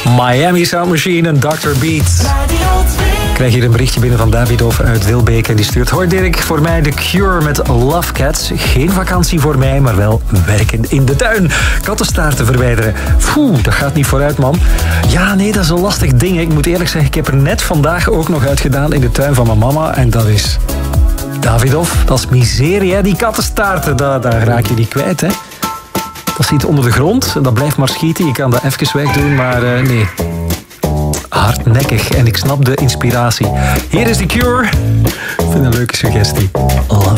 Miami Sound Machine en Dr. Beat. Ik krijg hier een berichtje binnen van Davidov uit Wilbeek en die stuurt: hoi Dirk, voor mij The Cure met Love Cats. Geen vakantie voor mij, maar wel werken in de tuin. Kattenstaarten verwijderen. Dat gaat niet vooruit, man. Ja, nee, dat is een lastig ding. Ik moet eerlijk zeggen, ik heb er net vandaag ook nog uitgedaan in de tuin van mijn mama. En dat is... Davidov, dat is miserie, hè? Die kattenstaarten, daar raak je die kwijt, hè? Dat zit onder de grond en dat blijft maar schieten. Je kan dat even wegdoen, maar nee... hardnekkig en ik snap de inspiratie. Hier is The Cure. Ik vind een leuke suggestie. Love